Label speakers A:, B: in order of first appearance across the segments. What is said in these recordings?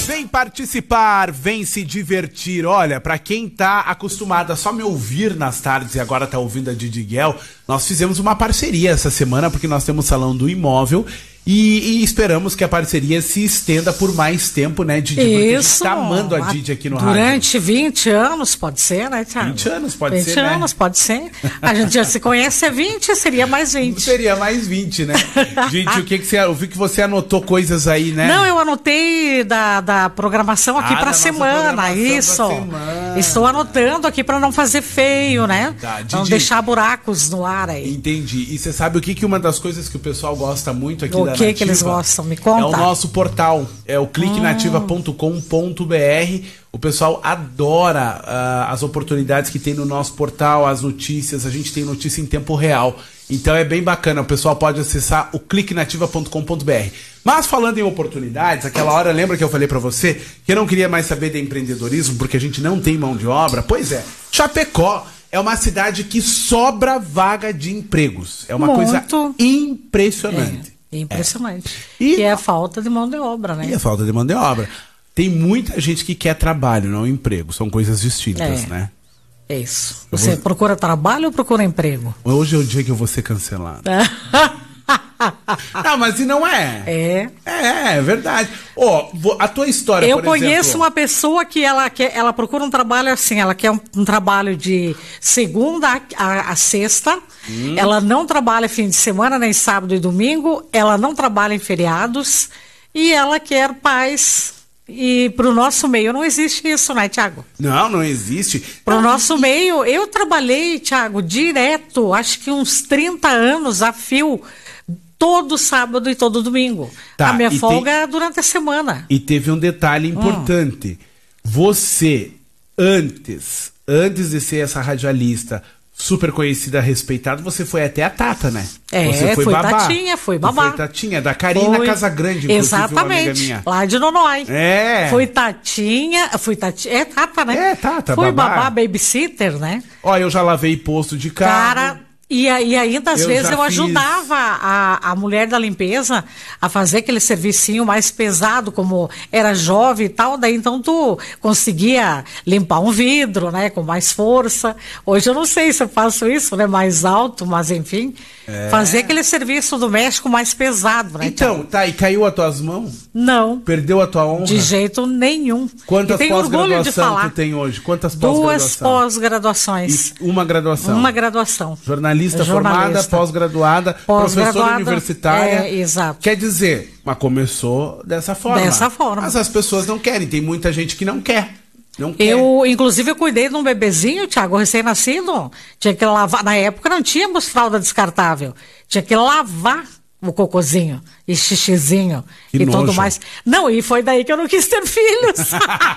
A: Vem participar, vem se divertir. Olha, pra quem tá acostumado a só me ouvir nas tardes e agora tá ouvindo a Didi Guel, nós fizemos uma parceria essa semana porque nós temos Salão do Imóvel e esperamos que a parceria se estenda por mais tempo, né, Didi? Porque
B: Isso.
A: a gente tá amando a Didi aqui no rádio.
B: Durante 20 anos, pode ser, né, Thiago?
A: 20 anos, pode
B: 20
A: ser, né?
B: 20 anos, pode ser. A gente já se conhece há 20, seria mais 20.
A: Seria mais 20, né? Didi, o que você... Eu vi que você anotou coisas aí, né?
B: Não, eu anotei da programação aqui pra semana, isso. Estou anotando aqui pra não fazer feio, né?
A: Tá,
B: não deixar buracos no ar aí.
A: Entendi. E você sabe o que uma das coisas que o pessoal gosta muito aqui da
B: O que eles gostam? Me conta.
A: É o nosso portal, é o cliquenativa.com.br. O pessoal adora as oportunidades que tem no nosso portal, as notícias, a gente tem notícia em tempo real. Então é bem bacana, o pessoal pode acessar o cliquenativa.com.br. Mas falando em oportunidades, aquela hora, lembra que eu falei pra você que eu não queria mais saber de empreendedorismo porque a gente não tem mão de obra? Pois é, Chapecó é uma cidade que sobra vaga de empregos. É uma coisa impressionante.
B: Impressionante. E é a falta de mão de obra, né?
A: E a falta de mão de obra. Tem muita gente que quer trabalho, não emprego. São coisas distintas, né?
B: É isso. Você procura trabalho ou procura emprego?
A: Hoje é o dia que eu vou ser cancelado. Não, mas e não é? É verdade. A tua história,
B: eu conheço uma pessoa que ela procura um trabalho assim, ela quer um trabalho de segunda a sexta, ela não trabalha fim de semana, nem sábado e domingo, ela não trabalha em feriados e ela quer paz. E pro nosso meio não existe isso, né, Thiago?
A: Não existe.
B: Pro nosso meio, eu trabalhei, Thiago, direto, acho que uns 30 anos a fio, todo sábado e todo domingo. A minha folga é durante a semana.
A: E teve um detalhe importante. Você, antes de ser essa radialista super conhecida, respeitada, você foi até a Tata, né? Você foi babá.
B: Foi babá.
A: Foi Tatinha, da Karina Casagrande, inclusive,
B: exatamente,
A: uma amiga minha.
B: lá de Nonói.
A: Foi
B: Tatinha, é Tata, né?
A: É, Tata,
B: foi babá, babysitter, né?
A: Ó, eu já lavei posto de carro.
B: Cara, e ainda às vezes eu ajudava a mulher da limpeza a fazer aquele servicinho mais pesado, como era jovem e tal, daí então tu conseguia limpar um vidro, né, com mais força. Hoje eu não sei se eu faço isso, né, mais alto, mas enfim, fazer aquele serviço doméstico mais pesado, né?
A: Então, e caiu as tuas mãos?
B: Não.
A: Perdeu a tua honra?
B: De jeito nenhum.
A: Quantas pós-graduações tu tem hoje? Quantas
B: pós-graduações? 2 pós-graduações.
A: E uma graduação?
B: Uma graduação.
A: Jornalista formada, pós-graduada, professora universitária.
B: Exato.
A: Quer dizer, mas começou dessa forma. Mas as pessoas não querem, tem muita gente que não quer.
B: Inclusive, eu cuidei de um bebezinho, Thiago, recém-nascido. Tinha que lavar. Na época não tínhamos fralda descartável. Tinha que lavar o cocôzinho e xixizinho e tudo mais. Não, e foi daí que eu não quis ter filhos.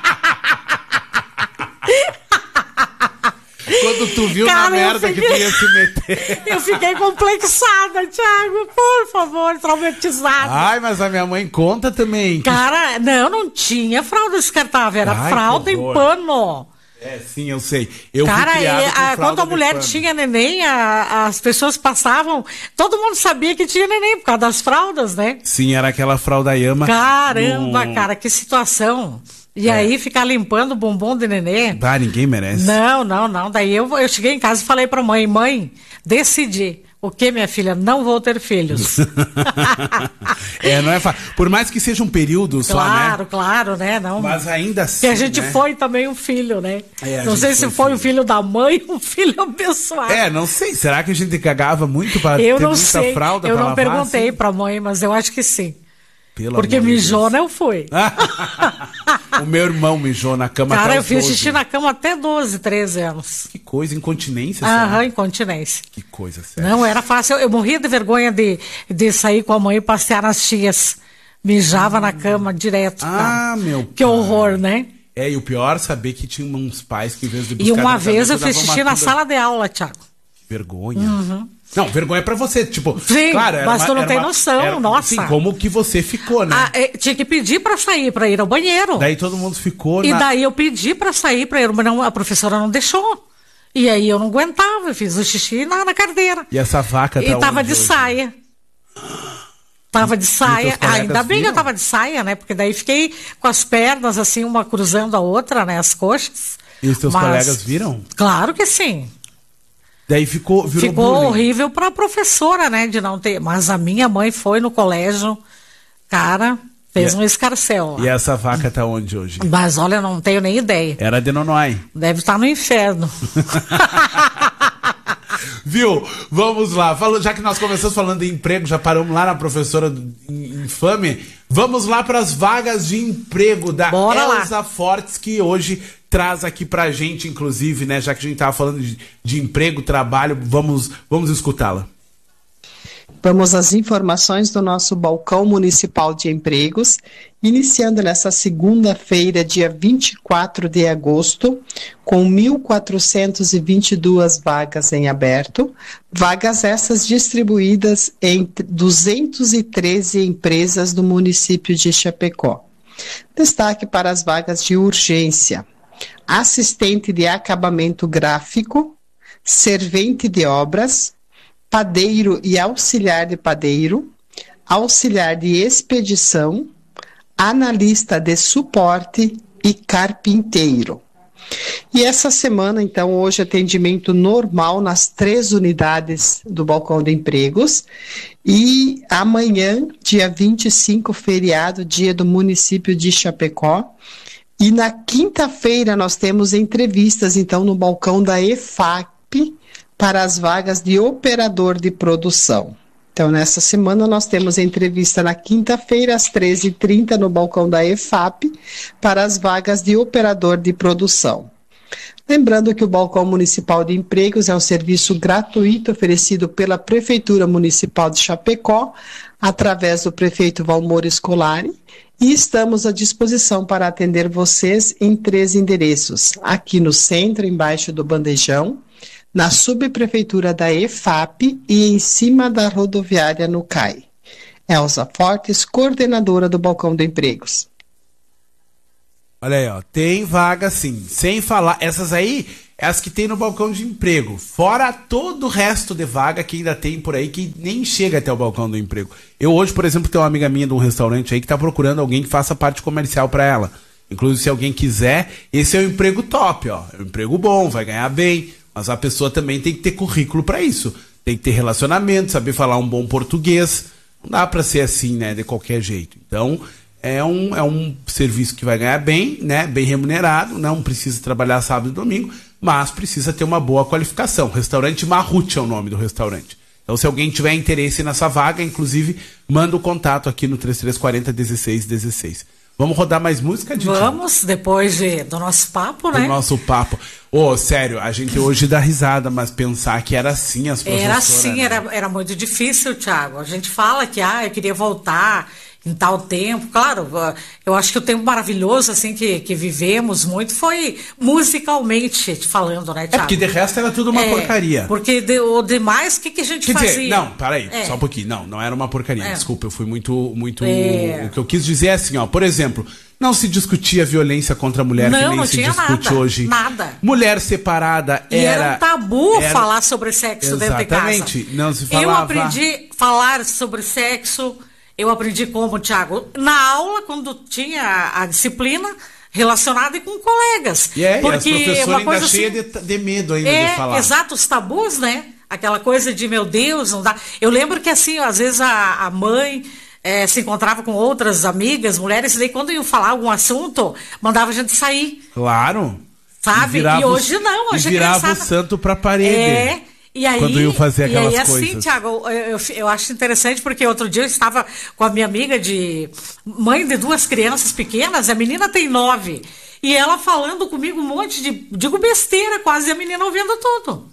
A: Quando tu viu na merda que tu ia se meter.
B: Eu fiquei complexada, Thiago. Por favor, traumatizada.
A: Ai, mas a minha mãe conta também.
B: Cara, não tinha fralda descartável. Era fralda em pano.
A: Sim, eu sei.
B: Quando a mulher tinha neném, as pessoas passavam, todo mundo sabia que tinha neném por causa das fraldas, né?
A: Sim, era aquela fralda Yama.
B: Caramba, cara, que situação. E aí ficar limpando o bumbum de nenê.
A: Ninguém merece.
B: Não. Daí eu cheguei em casa e falei pra mãe, decidi. O que, minha filha? Não vou ter filhos.
A: Não é fácil. Por mais que seja um período só, né?
B: Claro, né? Não,
A: mas ainda assim,
B: que a gente foi também um filho, né? Não sei se foi um filho da mãe ou um filho abençoado.
A: Não sei. Será que a gente cagava muito para ter muita fralda
B: Eu
A: pra
B: não
A: lavar,
B: perguntei
A: assim?
B: pra mãe, mas eu acho que sim.
A: Porque
B: mijona eu fui.
A: O meu irmão mijou na cama.
B: Cara,
A: até
B: eu fiz xixi na cama até 12, 13 anos.
A: Que coisa, incontinência?
B: Incontinência.
A: Que coisa, sério.
B: Não, era fácil. Eu morria de vergonha de sair com a mãe e passear nas tias. Mijava na cama direto.
A: Meu
B: Que horror, né?
A: E o pior, saber que tinha uns pais que, em vez de buscar...
B: E uma vez eu fiz xixi na sala de aula, Thiago.
A: Que vergonha. Não, vergonha pra você, tipo...
B: Sim, claro, mas tu não tem noção, nossa.
A: Sim, como que você ficou, né?
B: Tinha que pedir pra sair, pra ir ao banheiro.
A: Daí todo mundo ficou...
B: E daí eu pedi pra sair, pra ir, mas a professora não deixou. E aí eu não aguentava, eu fiz o xixi na carteira.
A: E essa vaca
B: E tava de saia. Tava de saia, ainda bem que eu tava de saia, né? Porque daí fiquei com as pernas assim, uma cruzando a outra, né? As coxas.
A: E os teus colegas viram?
B: Claro que sim.
A: Daí virou bullying.
B: Horrível para a professora, né? De não ter. Mas a minha mãe foi no colégio, cara, fez um escarcéu lá.
A: E essa vaca tá onde hoje?
B: Mas olha, não tenho nem ideia.
A: Era de Nonói.
B: Deve estar no inferno.
A: Viu? Vamos lá. Já que nós começamos falando de emprego, já paramos lá na professora infame. Vamos lá para as vagas de emprego da Elza Fortes, que hoje traz aqui pra gente, inclusive, né? Já que a gente tava falando de emprego, trabalho, vamos escutá-la.
C: Vamos às informações do nosso Balcão Municipal de Empregos, iniciando nessa segunda-feira, dia 24 de agosto, com 1.422 vagas em aberto, vagas essas distribuídas em 213 empresas do município de Chapecó. Destaque para as vagas de urgência: assistente de acabamento gráfico, servente de obras, padeiro e auxiliar de padeiro, auxiliar de expedição, analista de suporte e carpinteiro. E essa semana, então, hoje atendimento normal nas 3 unidades do Balcão de Empregos, e amanhã, dia 25, feriado, dia do município de Chapecó. E na quinta-feira nós temos entrevistas, então, no balcão da EFAP para as vagas de operador de produção. Então, nessa semana nós temos entrevista na quinta-feira, às 13h30, no balcão da EFAP, para as vagas de operador de produção. Lembrando que o Balcão Municipal de Empregos é um serviço gratuito oferecido pela Prefeitura Municipal de Chapecó, através do prefeito Valmor Scolari, e estamos à disposição para atender vocês em 3 endereços: aqui no centro, embaixo do bandejão, na subprefeitura da EFAP e em cima da rodoviária no CAI. Elza Fortes, coordenadora do Balcão de Empregos.
A: Olha aí, ó, tem vaga sim, sem falar, essas aí é as que tem no balcão de emprego, fora todo o resto de vaga que ainda tem por aí, que nem chega até o balcão do emprego. Eu hoje, por exemplo, tenho uma amiga minha de um restaurante aí que tá procurando alguém que faça parte comercial para ela. Inclusive, se alguém quiser, esse é um emprego top, ó, é um emprego bom, vai ganhar bem, mas a pessoa também tem que ter currículo para isso, tem que ter relacionamento, saber falar um bom português, não dá para ser assim, né, de qualquer jeito. Então, é um serviço que vai ganhar bem, né, bem remunerado, não precisa trabalhar sábado e domingo, mas precisa ter uma boa qualificação. Restaurante Marruti é o nome do restaurante. Então, se alguém tiver interesse nessa vaga, inclusive, manda o contato aqui no 3340-1616. Vamos rodar mais música, Didi?
B: Vamos, depois do nosso papo, né?
A: Do nosso papo. Sério, a gente hoje dá risada, mas pensar que era assim as professoras...
B: Era assim,
A: né?
B: era muito difícil, Thiago. A gente fala que, eu queria voltar em tal tempo. Claro, eu acho que o tempo maravilhoso, assim, que vivemos muito foi musicalmente falando, né, Thiago?
A: Porque de resto era tudo uma porcaria.
B: Porque o demais, o que a gente fazia?
A: Dizer, não, peraí, só um pouquinho. Não era uma porcaria. Desculpa, eu fui muito... O que eu quis dizer é assim, ó, por exemplo, não se discutia violência contra a mulher, que nem se discute hoje.
B: Nada.
A: Mulher separada
B: era um tabu falar sobre sexo dentro de casa.
A: Exatamente, não se falava.
B: Eu aprendi a falar sobre sexo. Eu aprendi como, Thiago? Na aula, quando tinha a disciplina relacionada com colegas.
A: Porque e as professoras ainda assim, cheia de medo ainda de falar.
B: Exato, os tabus, né? Aquela coisa de, meu Deus, não dá. Eu lembro que, assim, às vezes a mãe se encontrava com outras amigas, mulheres, e daí quando iam falar algum assunto, mandava a gente sair.
A: Claro.
B: Sabe? E hoje não. Hoje
A: virava o santo pra parede.
B: E aí,
A: quando eu fazer aquelas
B: coisas. Assim, Thiago, eu acho interessante porque outro dia eu estava com a minha amiga mãe de 2 crianças pequenas, a menina tem 9, e ela falando comigo um monte digo besteira quase, e a menina ouvindo tudo.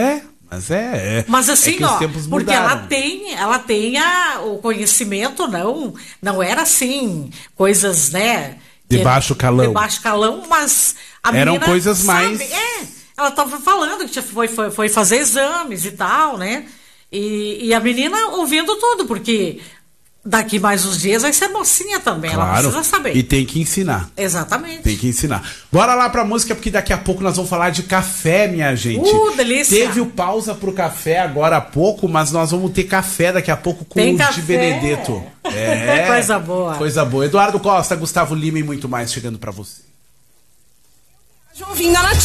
A: Mas
B: assim,
A: que os tempos
B: porque
A: mudaram.
B: ela tem o conhecimento, não era assim, coisas, né?
A: De baixo calão.
B: De baixo calão, mas a
A: eram
B: menina
A: coisas
B: sabe,
A: mais...
B: Ela estava falando que foi fazer exames e tal, né? E a menina ouvindo tudo, porque Daqui mais uns dias vai ser mocinha também,
A: claro,
B: ela precisa saber.
A: E tem que ensinar.
B: Exatamente.
A: Tem que ensinar. Bora lá pra música, porque daqui a pouco nós vamos falar de café, minha gente.
B: Delícia.
A: Teve o pausa pro café agora há pouco, mas nós vamos ter café daqui a pouco com o de Benedetto. É.
B: Coisa boa.
A: Coisa boa. Eduardo Costa, Gustavo Lima e muito mais chegando pra você.